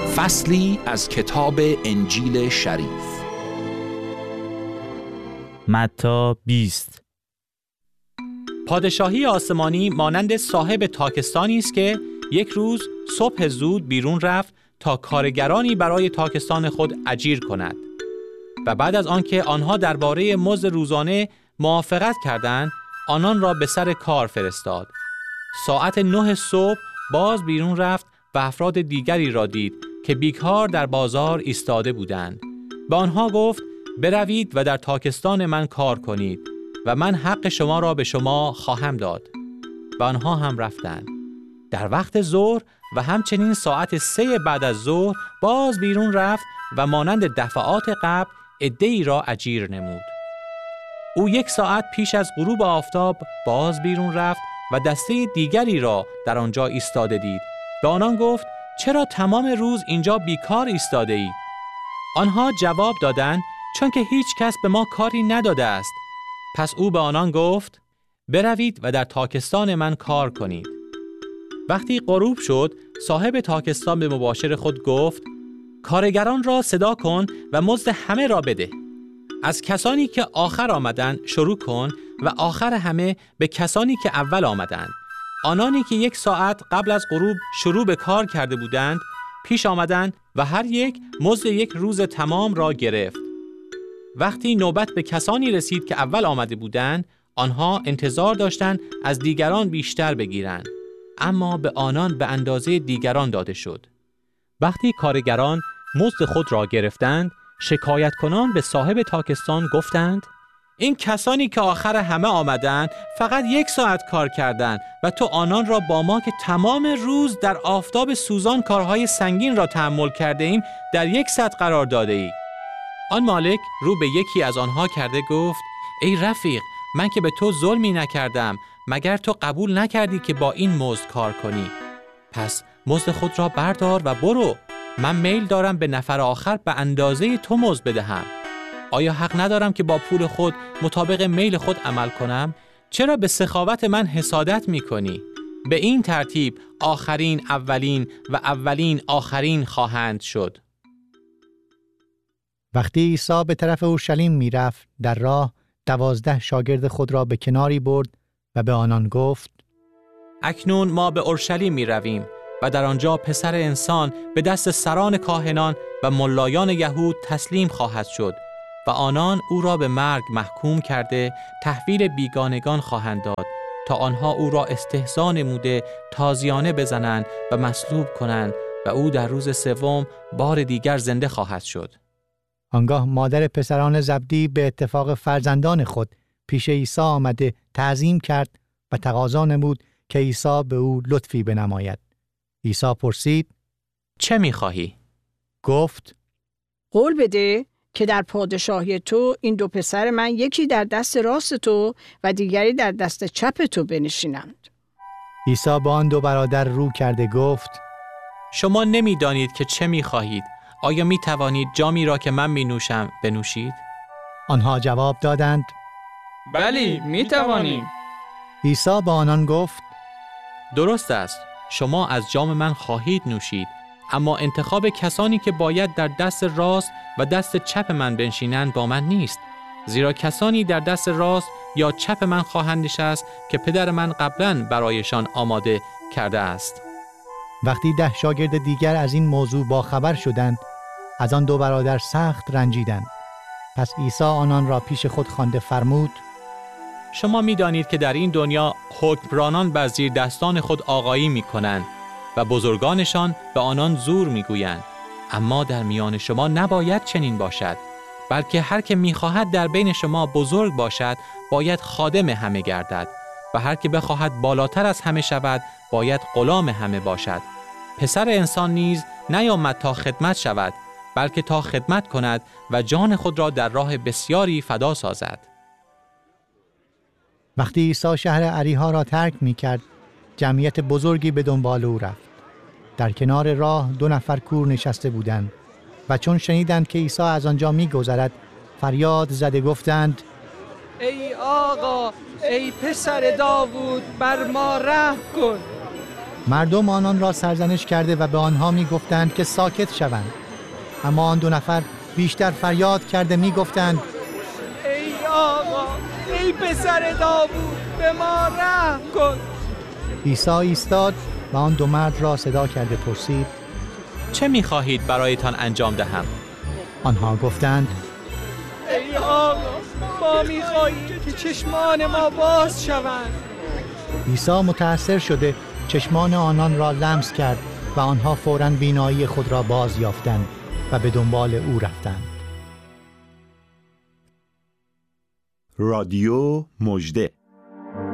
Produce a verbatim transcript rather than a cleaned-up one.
فصلی از کتاب انجیل شریف. متی بیست. پادشاهی آسمانی مانند صاحب تاکستانی است که یک روز صبح زود بیرون رفت تا کارگرانی برای تاکستان خود اجیر کند و بعد از آنکه آنها درباره مزد روزانه موافقت کردند، آنان را به سر کار فرستاد. ساعت نه صبح باز بیرون رفت و افراد دیگری را دید که بیکار در بازار ایستاده بودند. به آنها گفت: بروید و در تاکستان من کار کنید و من حق شما را به شما خواهم داد. و آنها هم رفتند. در وقت ظهر و همچنین ساعت سه بعد از ظهر باز بیرون رفت و مانند دفعات قبل عده‌ای را اجیر نمود. او یک ساعت پیش از غروب آفتاب باز بیرون رفت و دسته دیگری را در آنجا ایستاده دید. به آنان گفت: چرا تمام روز اینجا بیکار ایستاده اید؟ آنها جواب دادند: چون که هیچ کس به ما کاری نداده است. پس او به آنان گفت: بروید و در تاکستان من کار کنید. وقتی غروب شد، صاحب تاکستان به مباشر خود گفت: کارگران را صدا کن و مزد همه را بده. از کسانی که آخر آمدند شروع کن و آخر همه به کسانی که اول آمدند. آنانی که یک ساعت قبل از غروب شروع به کار کرده بودند پیش آمدند و هر یک مزد یک روز تمام را گرفت. وقتی نوبت به کسانی رسید که اول آمده بودند، آنها انتظار داشتند از دیگران بیشتر بگیرند، اما به آنان به اندازه دیگران داده شد. وقتی کارگران مزد خود را گرفتند، شکایت کنان به صاحب تاکستان گفتند: این کسانی که آخر همه آمدند فقط یک ساعت کار کردند و تو آنان را با ما که تمام روز در آفتاب سوزان کارهای سنگین را تحمل کرده ایم در یک سطح قرار داده ای. آن مالک رو به یکی از آنها کرده گفت: ای رفیق، من که به تو ظلمی نکردم، مگر تو قبول نکردی که با این مزد کار کنی؟ پس مزد خود را بردار و برو. من میل دارم به نفر آخر به اندازه تو مزد بدهم. آیا حق ندارم که با پول خود مطابق میل خود عمل کنم؟ چرا به سخاوت من حسادت می کنی؟ به این ترتیب آخرین اولین و اولین آخرین خواهند شد. وقتی عیسی به طرف اورشلیم می رفت، در راه دوازده شاگرد خود را به کناری برد و به آنان گفت: اکنون ما به اورشلیم می رویم و در آنجا پسر انسان به دست سران کاهنان و ملایان یهود تسلیم خواهد شد و آنان او را به مرگ محکوم کرده تحویل بیگانگان خواهند داد تا آنها او را استهزا نموده تازیانه بزنند و مصلوب کنند و او در روز سوم بار دیگر زنده خواهد شد. آنگاه مادر پسران زبدی به اتفاق فرزندان خود پیش عیسی آمده تعظیم کرد و تقاضا نمود که عیسی به او لطفی بنماید. عیسی پرسید: چه می‌خواهی؟ گفت: قول بده که در پادشاهی تو این دو پسر من یکی در دست راست تو و دیگری در دست چپ تو بنشینند. عیسی با آن دو برادر رو کرده گفت: شما نمی‌دانید که چه می‌خواهید. آیا می‌توانید جامی را که من می‌نوشم بنوشید؟ آنها جواب دادند: بلی، می‌توانیم. عیسی با آنان گفت: درست است، شما از جام من خواهید نوشید، اما انتخاب کسانی که باید در دست راست و دست چپ من بنشینند با من نیست، زیرا کسانی در دست راست یا چپ من خواهند نشست که پدر من قبلاً برایشان آماده کرده است. وقتی ده شاگرد دیگر از این موضوع با خبر شدند، از آن دو برادر سخت رنجیدند. پس عیسی آنان را پیش خود خوانده فرمود: شما می دانید که در این دنیا حکمرانان بر زیر دستان خود آقایی می کنند و بزرگانشان به آنان زور می گویند. اما در میان شما نباید چنین باشد، بلکه هر که می خواهد در بین شما بزرگ باشد باید خادم همه گردد و هر که بخواهد بالاتر از همه شود باید غلام همه باشد. پسر انسان نیز نیامد تا خدمت شود، بلکه تا خدمت کند و جان خود را در راه بسیاری فدا سازد. وقتی عیسی شهر اریحا را ترک می کرد، جمعیت بزرگی به دنبال او رفت. در کنار راه دو نفر کور نشسته بودند و چون شنیدند که عیسی از آنجا می گذرد، فریاد زده گفتند: ای آقا، ای پسر داوود، بر ما رحم کن. مردم آنان را سرزنش کرده و به آنها می گفتند که ساکت شوند. اما آن دو نفر بیشتر فریاد کرده می گفتند ای آقا، ای پسر داوود، به ما رحم کن. عیسی ایستاد و آن دو مرد را صدا کرده پرسید چه می‌خواهید برایتان انجام دهم؟ آنها گفتند ای آقا، ما می‌خواهیم که چشمان ما باز شوند. عیسی متأثر شده چشمان آنان را لمس کرد و آنها فوراً بینایی خود را باز یافتند و به دنبال او رفتند. رادیو مژده.